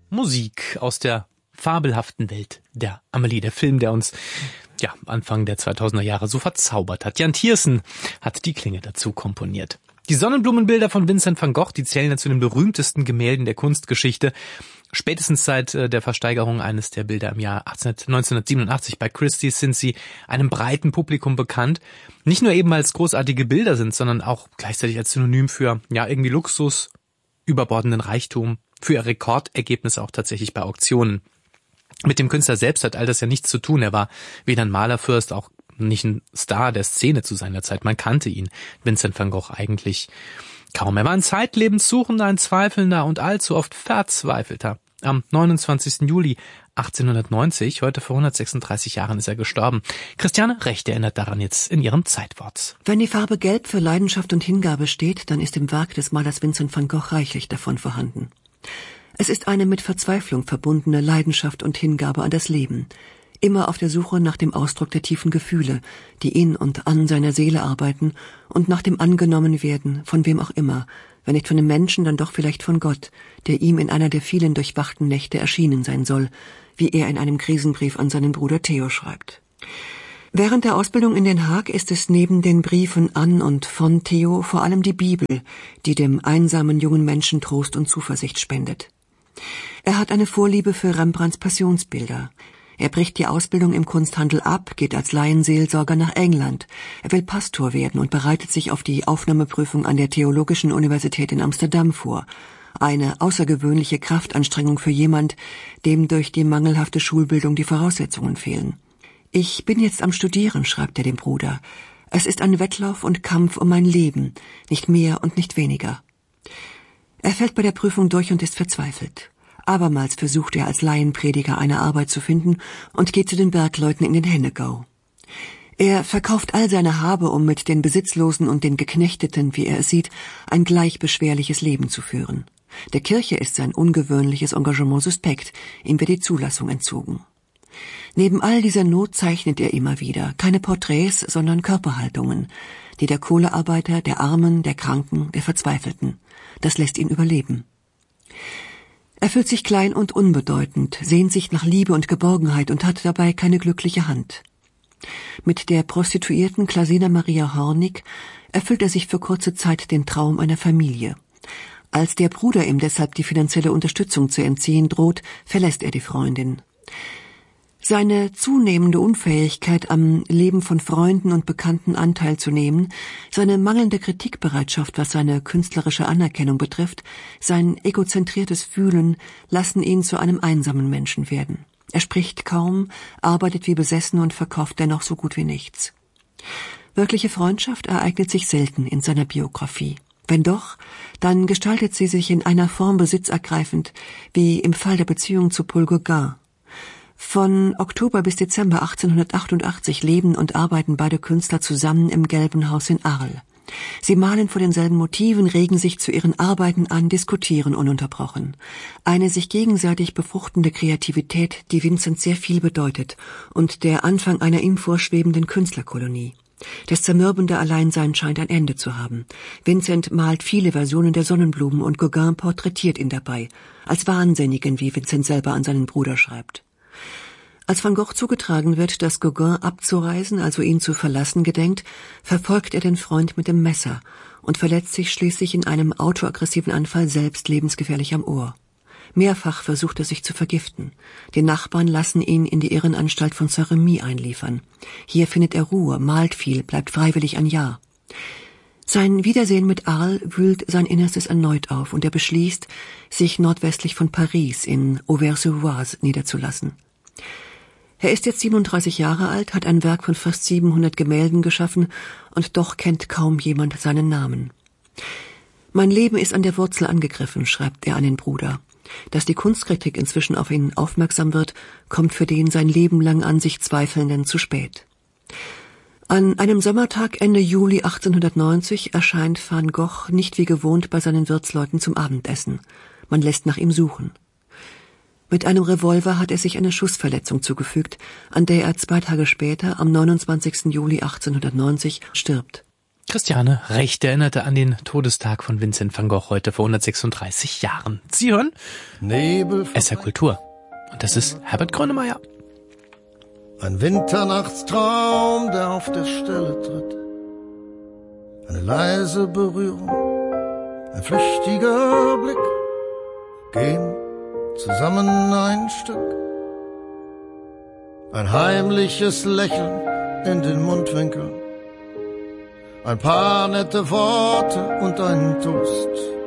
Musik aus der fabelhaften Welt der Amelie, der Film, der uns Anfang der 2000er Jahre so verzaubert hat. Jan Tiersen hat die Klinge dazu komponiert. Die Sonnenblumenbilder von Vincent van Gogh, die zählen ja zu den berühmtesten Gemälden der Kunstgeschichte. Spätestens seit der Versteigerung eines der Bilder im Jahr 1987 bei Christie's sind sie einem breiten Publikum bekannt. Nicht nur eben als großartige Bilder sind, sondern auch gleichzeitig als Synonym für irgendwie Luxus, überbordenden Reichtum, für ihr Rekordergebnisse auch tatsächlich bei Auktionen. Mit dem Künstler selbst hat all das ja nichts zu tun. Er war weder ein Malerfürst, auch nicht ein Star der Szene zu seiner Zeit. Man kannte ihn, Vincent van Gogh, eigentlich kaum. Er war ein zeitlebens Suchender, ein Zweifelnder und allzu oft Verzweifelter. Am 29. Juli 1890, heute vor 136 Jahren, ist er gestorben. Christiane Recht erinnert daran jetzt in ihrem Zeitwort. Wenn die Farbe Gelb für Leidenschaft und Hingabe steht, dann ist im Werk des Malers Vincent van Gogh reichlich davon vorhanden. Es ist eine mit Verzweiflung verbundene Leidenschaft und Hingabe an das Leben, immer auf der Suche nach dem Ausdruck der tiefen Gefühle, die in und an seiner Seele arbeiten, und nach dem Angenommenwerden, von wem auch immer, wenn nicht von dem Menschen, dann doch vielleicht von Gott, der ihm in einer der vielen durchwachten Nächte erschienen sein soll, wie er in einem Krisenbrief an seinen Bruder Theo schreibt. Während der Ausbildung in Den Haag ist es neben den Briefen an und von Theo vor allem die Bibel, die dem einsamen jungen Menschen Trost und Zuversicht spendet. Er hat eine Vorliebe für Rembrandts Passionsbilder. Er bricht die Ausbildung im Kunsthandel ab, geht als Laienseelsorger nach England. Er will Pastor werden und bereitet sich auf die Aufnahmeprüfung an der Theologischen Universität in Amsterdam vor. Eine außergewöhnliche Kraftanstrengung für jemand, dem durch die mangelhafte Schulbildung die Voraussetzungen fehlen. »Ich bin jetzt am Studieren«, schreibt er dem Bruder. »Es ist ein Wettlauf und Kampf um mein Leben, nicht mehr und nicht weniger.« Er fällt bei der Prüfung durch und ist verzweifelt. Abermals versucht er als Laienprediger eine Arbeit zu finden und geht zu den Bergleuten in den Hennegau. Er verkauft all seine Habe, um mit den Besitzlosen und den Geknechteten, wie er es sieht, ein gleich beschwerliches Leben zu führen. Der Kirche ist sein ungewöhnliches Engagement suspekt, ihm wird die Zulassung entzogen. Neben all dieser Not zeichnet er immer wieder, keine Porträts, sondern Körperhaltungen, die der Kohlearbeiter, der Armen, der Kranken, der Verzweifelten. Das lässt ihn überleben. Er fühlt sich klein und unbedeutend, sehnt sich nach Liebe und Geborgenheit und hat dabei keine glückliche Hand. Mit der Prostituierten Klasina Maria Hornig erfüllt er sich für kurze Zeit den Traum einer Familie. Als der Bruder ihm deshalb die finanzielle Unterstützung zu entziehen droht, verlässt er die Freundin. Seine zunehmende Unfähigkeit, am Leben von Freunden und Bekannten Anteil zu nehmen, seine mangelnde Kritikbereitschaft, was seine künstlerische Anerkennung betrifft, sein egozentriertes Fühlen lassen ihn zu einem einsamen Menschen werden. Er spricht kaum, arbeitet wie besessen und verkauft dennoch so gut wie nichts. Wirkliche Freundschaft ereignet sich selten in seiner Biografie. Wenn doch, dann gestaltet sie sich in einer Form besitzergreifend, wie im Fall der Beziehung zu Paul Gauguin. Von Oktober bis Dezember 1888 leben und arbeiten beide Künstler zusammen im Gelben Haus in Arles. Sie malen vor denselben Motiven, regen sich zu ihren Arbeiten an, diskutieren ununterbrochen. Eine sich gegenseitig befruchtende Kreativität, die Vincent sehr viel bedeutet, und der Anfang einer ihm vorschwebenden Künstlerkolonie. Das zermürbende Alleinsein scheint ein Ende zu haben. Vincent malt viele Versionen der Sonnenblumen und Gauguin porträtiert ihn dabei, als Wahnsinnigen, wie Vincent selber an seinen Bruder schreibt. Als Van Gogh zugetragen wird, dass Gauguin abzureisen, also ihn zu verlassen gedenkt, verfolgt er den Freund mit dem Messer und verletzt sich schließlich in einem autoaggressiven Anfall selbst lebensgefährlich am Ohr. Mehrfach versucht er sich zu vergiften. Die Nachbarn lassen ihn in die Irrenanstalt von Saint-Remy einliefern. Hier findet er Ruhe, malt viel, bleibt freiwillig ein Jahr. Sein Wiedersehen mit Arles wühlt sein Innerstes erneut auf und er beschließt, sich nordwestlich von Paris in Auvers-sur-Oise niederzulassen. Er ist jetzt 37 Jahre alt, hat ein Werk von fast 700 Gemälden geschaffen und doch kennt kaum jemand seinen Namen. »Mein Leben ist an der Wurzel angegriffen«, schreibt er an den Bruder. Dass die Kunstkritik inzwischen auf ihn aufmerksam wird, kommt für den sein Leben lang an sich Zweifelnden zu spät. An einem Sommertag Ende Juli 1890 erscheint Van Gogh nicht wie gewohnt bei seinen Wirtsleuten zum Abendessen. Man lässt nach ihm suchen. Mit einem Revolver hat er sich eine Schussverletzung zugefügt, an der er 2 Tage später, am 29. Juli 1890, stirbt. Christiane Recht erinnerte an den Todestag von Vincent van Gogh heute vor 136 Jahren. Sie hören SR Kultur. Und das ist Herbert Grönemeyer. Ein Winternachtstraum, der auf der Stelle tritt. Eine leise Berührung, ein flüchtiger Blick. Gehen zusammen ein Stück. Ein heimliches Lächeln in den Mundwinkeln. Ein paar nette Worte und ein Toast.